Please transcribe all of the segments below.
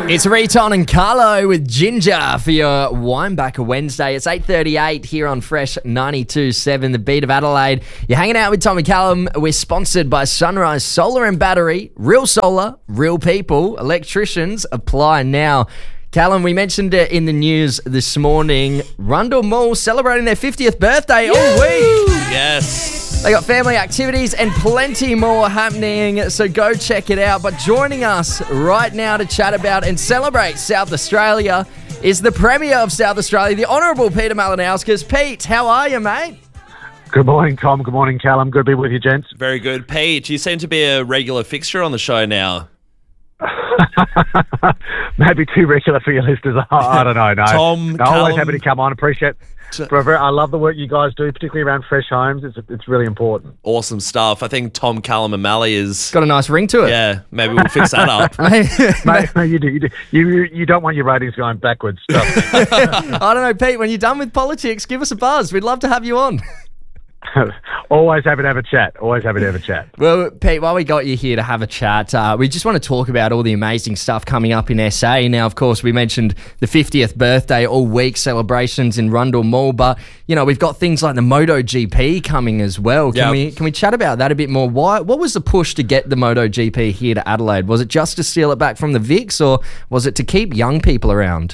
It's Riton and Carlo with Ginger for your Winebacker Wednesday. It's 8:38 here on Fresh 92.7, the beat of Adelaide. You're hanging out with Tommy Callum. We're sponsored by Sunrise Solar and Battery. Real solar, real people. Electricians, apply now. Callum, we mentioned it in the news this morning. Rundle Mall celebrating their 50th birthday all week. Yes. They got family activities and plenty more happening, so go check it out. But joining us right now to chat about and celebrate South Australia is the Premier of South Australia, the Honourable Peter Malinauskas. Pete, how are you, mate? Good morning, Tom. Good morning, Callum. Good to be with you, gents. Very good. Pete, you seem to be a regular fixture on the show now. Maybe too regular for your listeners. I don't know. No, Tom, no, always happy to come on. Appreciate. I love the work you guys do, particularly around fresh homes. It's really important. Awesome stuff. I think Tom Callum O'Malley is got a nice ring to it. Yeah, maybe we'll fix that up. Mate, you do. You don't want your ratings going backwards. I don't know, Pete. When you're done with politics, give us a buzz. We'd love to have you on. Always happy to have a chat. Always happy to have a chat. Well, Pete, while we got you here to have a chat, we just want to talk about all the amazing stuff coming up in SA. Now, of course, we mentioned the 50th birthday all week celebrations in Rundle Mall, but you know we've got things like the MotoGP coming as well. Can we chat about that a bit more? What was the push to get the MotoGP here to Adelaide? Was it just to steal it back from the Vics, or was it to keep young people around?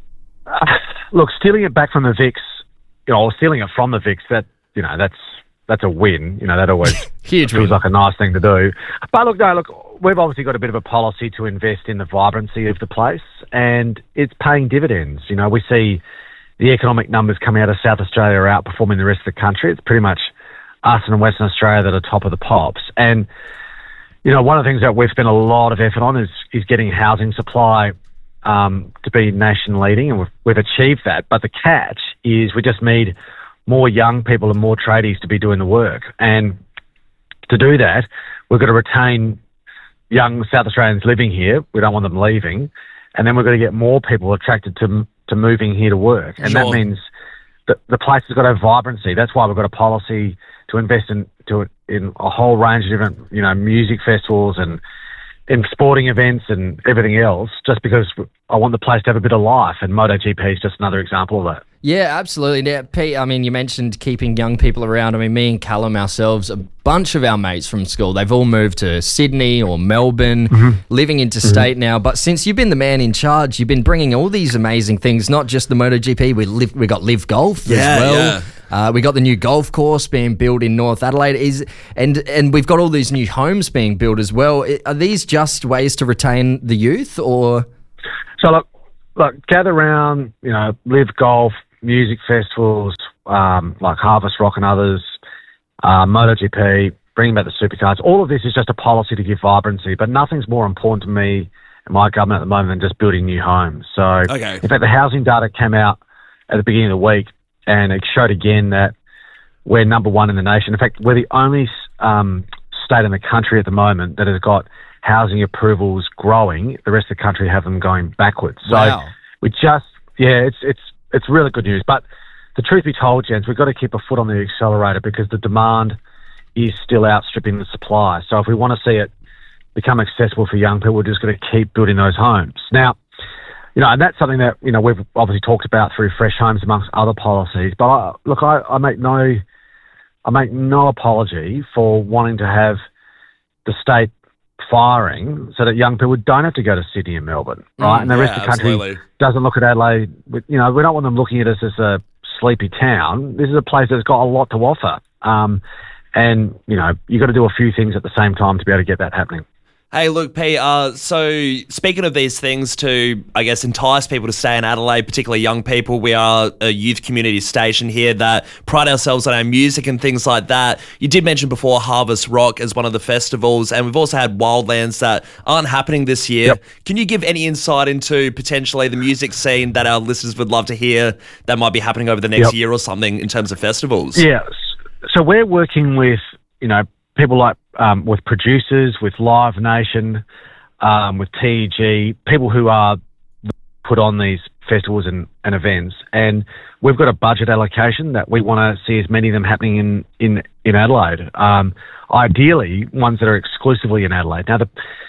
Look, stealing it back from the Vics, or stealing it from the Vics, that's a win. That always Huge feels win. like a nice thing to do. But look, we've obviously got a bit of a policy to invest in the vibrancy of the place, and it's paying dividends. We see the economic numbers coming out of South Australia are outperforming the rest of the country. It's pretty much us and Western Australia that are top of the pops. And, one of the things that we've spent a lot of effort on is getting housing supply to be nation leading, and we've achieved that. But the catch is we just need more young people and more tradies to be doing the work. And to do that, we've got to retain young South Australians living here. We don't want them leaving. And then we've got to get more people attracted to moving here to work. And that means that the place has got to have vibrancy. That's why we've got a policy to invest in a whole range of different, music festivals and in sporting events and everything else, just because I want the place to have a bit of life. And MotoGP is just another example of that. Yeah, absolutely. Now, Pete, you mentioned keeping young people around. Me and Callum ourselves, a bunch of our mates from school, they've all moved to Sydney or Melbourne, living interstate now. But since you've been the man in charge, you've been bringing all these amazing things, not just the MotoGP. We got Live Golf as well. Yeah. We got the new golf course being built in North Adelaide, and we've got all these new homes being built as well. Are these just ways to retain the youth, or? So look, gather around, Live Golf, music festivals like Harvest Rock and others, MotoGP, bringing back the supercars. All of this is just a policy to give vibrancy, but nothing's more important to me and my government at the moment than just building new homes. So, In fact, the housing data came out at the beginning of the week, and it showed again that we're number one in the nation. In fact, we're the only state in the country at the moment that has got housing approvals growing. The rest of the country have them going backwards. Wow. So it's really good news. But the truth be told, gents, we've got to keep a foot on the accelerator because the demand is still outstripping the supply. So if we want to see it become accessible for young people, we're just going to keep building those homes. Now, and that's something that, we've obviously talked about through Fresh Homes amongst other policies. But I make no apology for wanting to have the state firing so that young people don't have to go to Sydney and Melbourne, right? And the rest of the country doesn't look at Adelaide. We don't want them looking at us as a sleepy town. This is a place that's got a lot to offer. And, you've got to do a few things at the same time to be able to get that happening. Hey, look, Pete, so speaking of these things to, I guess, entice people to stay in Adelaide, particularly young people, we are a youth community station here that pride ourselves on our music and things like that. You did mention before Harvest Rock as one of the festivals, and we've also had Wildlands that aren't happening this year. Yep. Can you give any insight into potentially the music scene that our listeners would love to hear that might be happening over the next year or something in terms of festivals? Yeah, so we're working with, people like with producers, with Live Nation, with TEG, people who are put on these festivals and events. And we've got a budget allocation that we want to see as many of them happening in Adelaide. Ideally, ones that are exclusively in Adelaide. Now,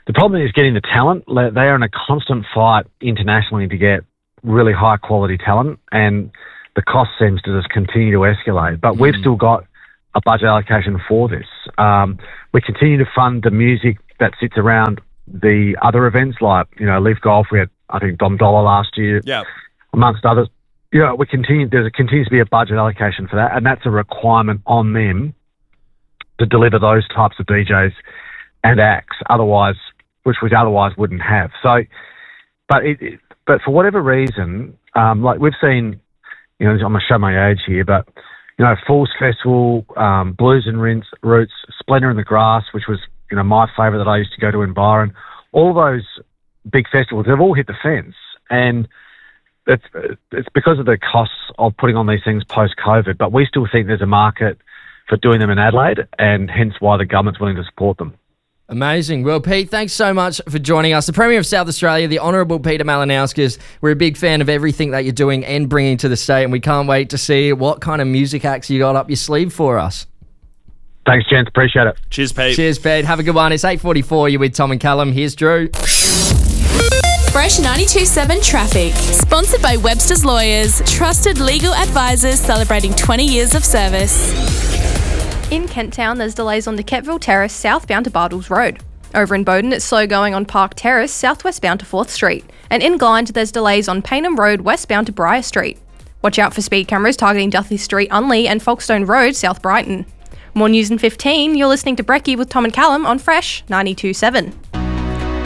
The problem is getting the talent. They are in a constant fight internationally to get really high quality talent, and the cost seems to just continue to escalate. But we've still got a budget allocation for this. We continue to fund the music that sits around the other events, like, Leaf Golf. We had, I think, Dom Dollar last year, amongst others. There continues to be a budget allocation for that, and that's a requirement on them to deliver those types of DJs and acts, which we otherwise wouldn't have. So, but for whatever reason, like we've seen, I'm going to show my age here, but Falls Festival, Blues and Roots, Splendour in the Grass, which was my favourite that I used to go to in Byron. All those big festivals, they've all hit the fence, and it's because of the costs of putting on these things post-COVID. But we still think there's a market for doing them in Adelaide, and hence why the government's willing to support them. Amazing. Well, Pete, thanks so much for joining us. The Premier of South Australia, the Honourable Peter Malinauskas. We're a big fan of everything that you're doing and bringing to the state, and we can't wait to see what kind of music acts you got up your sleeve for us. Thanks, gents. Appreciate it. Cheers, Pete. Cheers, Pete. Have a good one. It's 8:44. You're with Tom and Callum. Here's Drew. Fresh 92.7 Traffic. Sponsored by Webster's Lawyers. Trusted legal advisors celebrating 20 years of service. In Kent Town, there's delays on the Ketville Terrace southbound to Bartles Road. Over in Bowden, it's slow going on Park Terrace southwestbound to 4th Street. And in Glynde, there's delays on Paynham Road westbound to Briar Street. Watch out for speed cameras targeting Duthie Street, Unley and Folkestone Road, South Brighton. More news in 15. You're listening to Brekkie with Tom and Callum on Fresh 92.7.